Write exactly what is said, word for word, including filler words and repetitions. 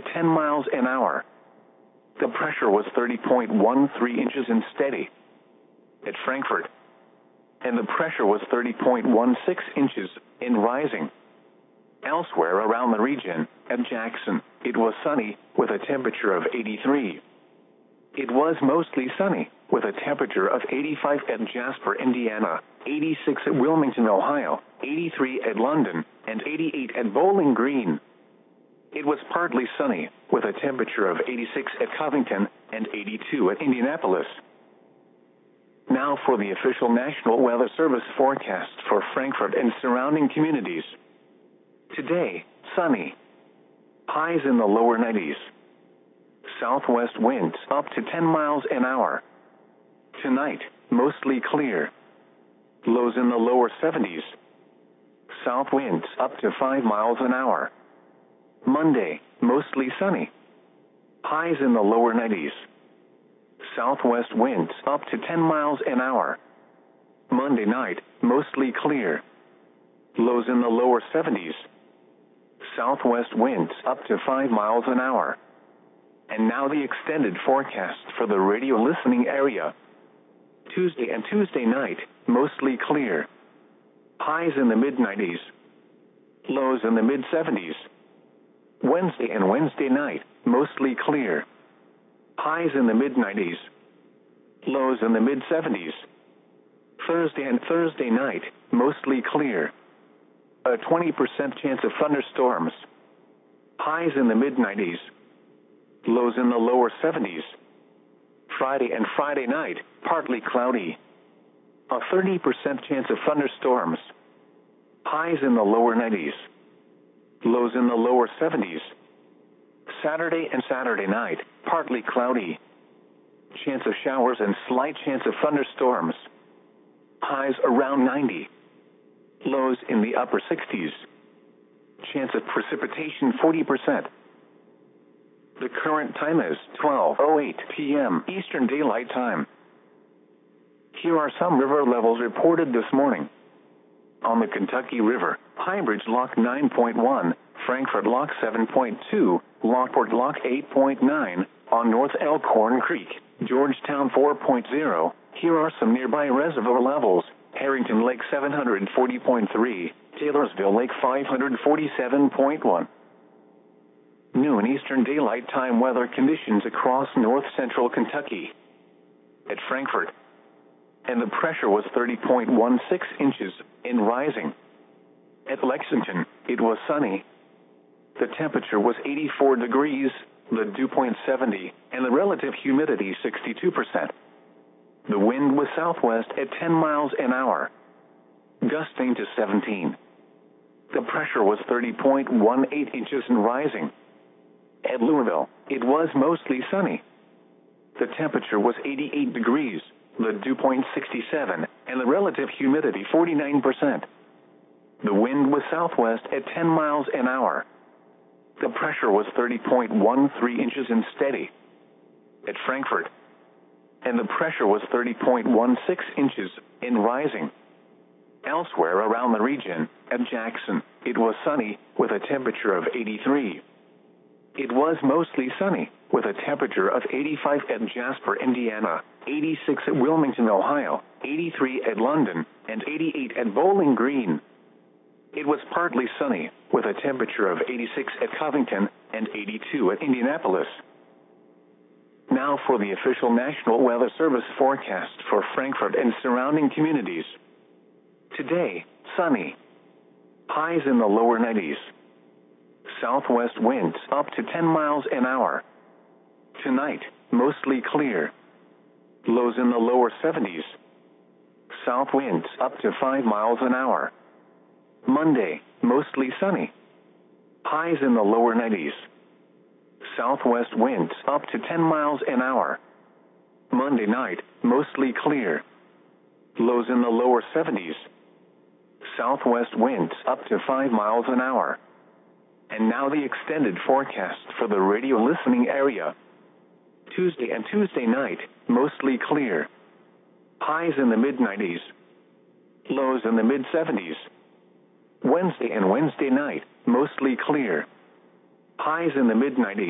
ten miles an hour. The pressure was thirty point one three inches and steady at Frankfurt, and the pressure was thirty point one six inches and rising. Elsewhere around the region, at Jackson, it was sunny with a temperature of eighty-three. It was mostly sunny with a temperature of eighty-five at Jasper, Indiana, eighty-six at Wilmington, Ohio, eighty-three at London, and eighty-eight at Bowling Green. It was partly sunny with a temperature of eighty-six at Covington and eighty-two at Indianapolis. Now for the official National Weather Service forecast for Frankfurt and surrounding communities. Today, sunny. Highs in the lower nineties. Southwest winds up to ten miles an hour. Tonight, mostly clear. Lows in the lower seventies. South winds up to five miles an hour. Monday, mostly sunny. Highs in the lower nineties. Southwest winds up to ten miles an hour. Monday night, mostly clear. Lows in the lower seventies. Southwest winds up to five miles an hour. And now the extended forecast for the radio listening area. Tuesday and Tuesday night, mostly clear. Highs in the mid nineties. Lows in the mid seventies. Wednesday and Wednesday night, mostly clear. Highs in the mid nineties. Lows in the mid seventies. Thursday and Thursday night, mostly clear. A twenty percent chance of thunderstorms. Highs in the mid nineties. Lows in the lower seventies. Friday and Friday night, partly cloudy. A thirty percent chance of thunderstorms. Highs in the lower nineties. Lows in the lower seventies. Saturday and Saturday night, partly cloudy. Chance of showers and slight chance of thunderstorms. Highs around ninety. Lows in the upper sixties. Chance of precipitation forty percent. The current time is twelve oh eight p m Eastern Daylight Time. Here are some river levels reported this morning. On the Kentucky River, Highbridge Lock nine point one, Frankfurt Lock seven point two, Lockport Lock eight point nine, on North Elkhorn Creek, Georgetown four point oh. Here are some nearby reservoir levels. Harrington Lake seven hundred forty point three, Taylorsville Lake five hundred forty-seven point one. Noon Eastern Daylight Time weather conditions across north central Kentucky. At Frankfurt, and the pressure was thirty point one six inches and rising. At Lexington, it was sunny. The temperature was eighty-four degrees, the dew point seventy, and the relative humidity sixty-two percent. The wind was southwest at ten miles an hour, gusting to seventeen. The pressure was thirty point one eight inches and rising. At Louisville, it was mostly sunny. The temperature was eighty-eight degrees, the dew point sixty-seven, and the relative humidity forty-nine percent. The wind was southwest at ten miles an hour. The pressure was thirty point one three inches and steady. At Frankfurt, and the pressure was thirty point one six inches and rising. Elsewhere around the region, at Jackson, it was sunny with a temperature of eighty-three. It was mostly sunny with a temperature of eighty-five at Jasper, Indiana, eighty-six at Wilmington, Ohio, eighty-three at London, and eighty-eight at Bowling Green. It was partly sunny with a temperature of eighty-six at Covington and eighty-two at Indianapolis. Now for the official National Weather Service forecast for Frankfurt and surrounding communities. Today, sunny. Highs in the lower nineties. Southwest winds up to ten miles an hour. Tonight, mostly clear. Lows in the lower seventies. South winds up to five miles an hour. Monday, mostly sunny. Highs in the lower nineties. Southwest winds up to ten miles an hour. Monday night, mostly clear. Lows in the lower seventies. Southwest winds up to five miles an hour. And now the extended forecast for the radio listening area. Tuesday and Tuesday night, mostly clear. Highs in the mid nineties. Lows in the mid seventies. Wednesday and Wednesday night, mostly clear. Highs in the mid nineties.